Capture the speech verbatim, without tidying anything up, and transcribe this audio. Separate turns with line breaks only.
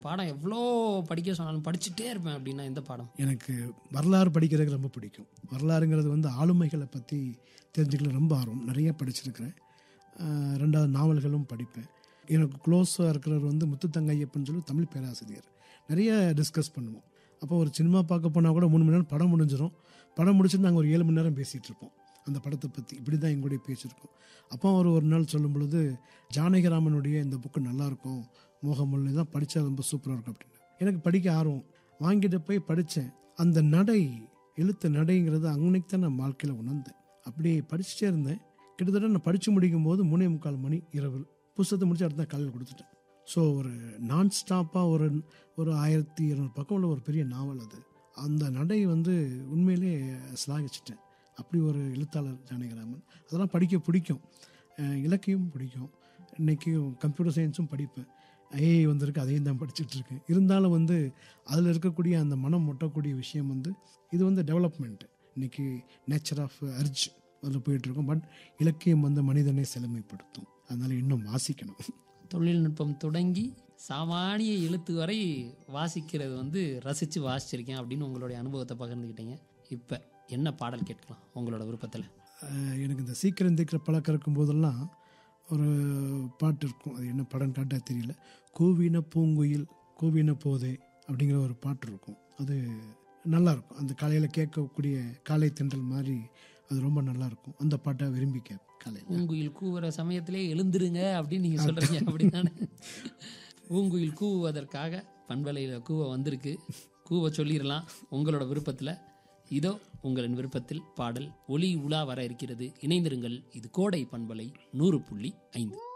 பாடம் எவ்வளோ படிக்க சொன்னாலும் படிச்சுட்டே இருப்பேன் அப்படின்னா எந்த பாடம்?
எனக்கு வரலாறு படிக்கிறதுக்கு ரொம்ப பிடிக்கும். வரலாறுங்கிறது வந்து ஆளுமைகளை பற்றி தெரிஞ்சுக்கல ரொம்ப ஆர்வம். நிறைய படிச்சிருக்கிறேன். ரெண்டாவது நாவல்களும் படிப்பேன். எனக்கு க்ளோஸாக இருக்கிறவர் வந்து முத்துத்தங்கையப்பன் சொல்லி தமிழ் பேராசிரியர். நிறைய டிஸ்கஸ் பண்ணுவோம். அப்போ ஒரு சினிமா பார்க்க போனால் கூட மூணு மணி நேரம் படம் முடிஞ்சிடும். படம் முடிச்சுட்டு நாங்கள் ஒரு ஏழு மணி நேரம் பேசிகிட்டு இருப்போம் அந்த படத்தை பற்றி. இப்படி தான் எங்களுடைய பேசியிருக்கோம். அப்போ அவர் ஒரு நாள் சொல்லும் பொழுது, ஜானகிராமனுடைய இந்த புக்கு நல்லாயிருக்கும், மோகமுல்லை தான் படித்தா ரொம்ப சூப்பராக இருக்கும் அப்படின்னு. எனக்கு படிக்க ஆர்வம். வாங்கிட்டு போய் படித்தேன். அந்த நடை, எழுத்து நடைங்கிறது அன்னைக்கு தான் நான் வாழ்க்கையில் உணர்ந்தேன். அப்படியே படிச்சுட்டே இருந்தேன். கிட்டத்தட்ட நான் படித்து முடிக்கும் போது மூணே முக்கால் மணி இரவு. புத்தகத்தை முடிச்சு அடுத்த காலையில் கொடுத்துட்டேன். ஸோ ஒரு நான் ஸ்டாப்பாக ஒரு ஒரு ஆயிரத்தி இருநூறு பக்கம் உள்ள ஒரு பெரிய நாவல் அது. அந்த நடை வந்து உண்மையிலே சிலாகிச்சிட்டேன். அப்படி ஒரு எழுத்தாளர் ஜானகிராமன். அதெல்லாம் படிக்க பிடிக்கும். இலக்கியம் பிடிக்கும். இன்றைக்கி கம்ப்யூட்டர் சயின்ஸும் படிப்பேன். ஐஏ வந்திருக்கு, அதையும் தான் படிச்சுட்ருக்கேன். இருந்தாலும் வந்து அதில் இருக்கக்கூடிய அந்த மனம் ஒட்டக்கூடிய விஷயம் வந்து இது வந்து டெவலப்மெண்ட்டு. இன்றைக்கி நேச்சர் ஆஃப் அர்ஜ் அதில் போயிட்டுருக்கோம். பட் இலக்கியம் வந்து மனிதனை செழுமைப்படுத்தும். அதனால் இன்னும் வாசிக்கணும்.
தொழில்நுட்பம் தொடங்கி சாமானிய எழுத்து வரை வாசிக்கிறது வந்து ரசித்து வாசிச்சிருக்கேன் அப்படின்னு உங்களுடைய அனுபவத்தை பகிர்ந்துக்கிட்டீங்க. இப்போ என்ன பாடல் கேட்கலாம் உங்களோட விருப்பத்தில்?
எனக்கு இந்த சீக்கிரம் தீக்கிற பழக்கம் இருக்கும் போதெல்லாம் ஒரு பாட்டு இருக்கும். அது என்ன படம் காட்டா தெரியல. கூவின பூங்குயில் கூவின போதே அப்படிங்கிற ஒரு பாட்டு இருக்கும். அது நல்லாயிருக்கும். அந்த காலையில் கேட்கக்கூடிய காலை தென்றல் மாதிரி அது ரொம்ப நல்லாயிருக்கும். அந்த பாட்டை விரும்பி கேட்பேன். காலையில்
பூங்குயில் கூவுற சமயத்திலே எழுந்துருங்க அப்படின்னு நீங்கள் சொல்கிறீங்க அப்படின்னானே. பூங்குயில் கூவுவதற்காக பண்பலையில் கூவ வந்திருக்கு. கூவ சொல்லிடலாம் உங்களோட விருப்பத்தில். இதோ உங்களின் விருப்பத்தில் பாடல் ஒளி உலா வர இருக்கிறது. இணைந்திருங்கள். இது கோடை பண்பலை நூறு புள்ளி ஐந்து.